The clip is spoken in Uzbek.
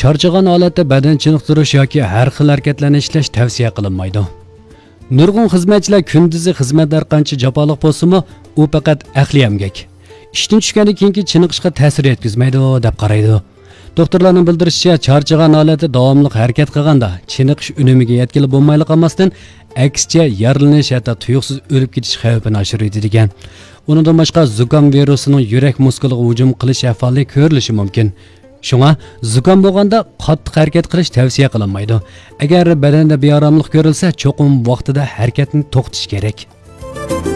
charchagan holatda badan chiniqtirish yoki har xil harakatlarni ishlash tavsiya qilinmaydi. Nurg'un xizmatchilar kunduzi xizmatlar qancha jafoliq bo'lsa-mu, u faqat aqliy emgak. Ishdan tushgandan keyingi chiniqishga ta'sir yetkazmaydi deb qaraydi. Doktorlarning bildirishicha, charchagan holatda davomli harakat qilganda chiniqish unimiga yetkilib bo'lmayli qolmasdan, aksicha yaralanish hatto tuyuqsiz o'lib ketish xavfini oshiradi degan. Undan boshqa zukam virusining yurak muskiliga hujum qilish ahvoli ko'rilishi mumkin. Shunga zukam bo'lganda qattiq harakat qilish tavsiya qilinmaydi. Agar badanda beoromlik ko'rilsa, cho'qim vaqtida harakatni to'xtatish kerak.